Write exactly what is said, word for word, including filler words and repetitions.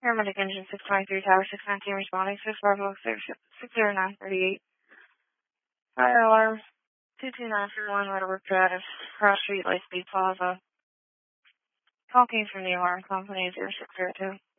Paramedic engine six twenty-three, tower six nineteen, responding six Bravo six zero nine thirty-eight. Fire alarm two two nine three one, Meadowbrook Drive, Cross Street, Lightspeed Plaza. Talking from the alarm company zero six zero two.